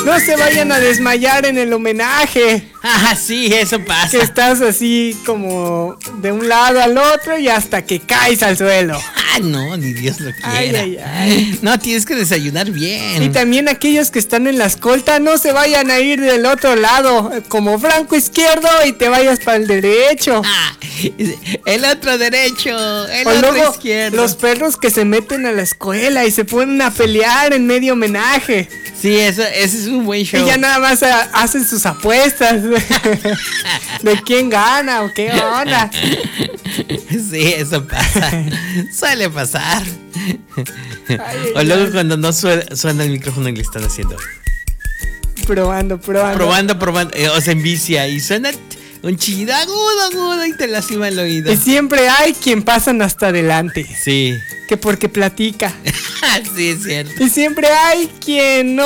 No se vayan a desmayar en el homenaje. Ah, sí, eso pasa. Que estás así como de un lado al otro y hasta que caes al suelo. Ah, no, ni Dios lo quiera. Ay, ay, ay. No, tienes que desayunar bien. Y también aquellos que están en la escolta, no se vayan a ir del otro lado, como flanco izquierdo y te vayas para el derecho. Ah, el otro derecho, el O otro luego, izquierdo. los perros que se meten a la escuela y se ponen a pelear en medio homenaje. Sí, ese es un buen show. Y ya nada más hacen sus apuestas de quién gana o qué onda. Sí, eso pasa. Suele pasar. Ay, O luego cuando no suena el micrófono y le están haciendo. Probando. Probando. O se envicia y suena un chillido agudo y te lastima el oído. Y siempre hay quien pasan hasta adelante. Sí. Que porque platica. Sí, es cierto. Y siempre hay quien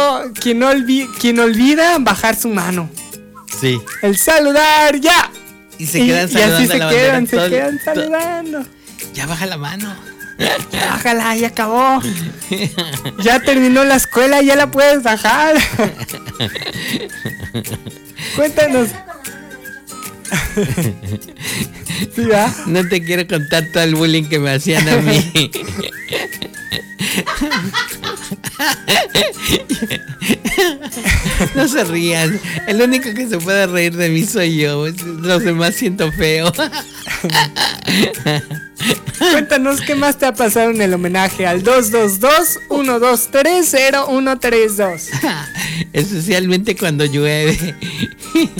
olvida bajar su mano. Sí. El saludar, ya. Y se quedan saludando. Y así a la bandera se quedan saludando. Ya baja la mano. Bájala, ya acabó. Ya terminó la escuela, ya la puedes bajar. Cuéntanos. ¿Sí, va? No te quiero contar todo el bullying que me hacían a mí. No se rían. El único que se puede reír de mí soy yo. Los demás siento feo. Cuéntanos qué más te ha pasado en el homenaje al 222-123-0132. Especialmente cuando llueve.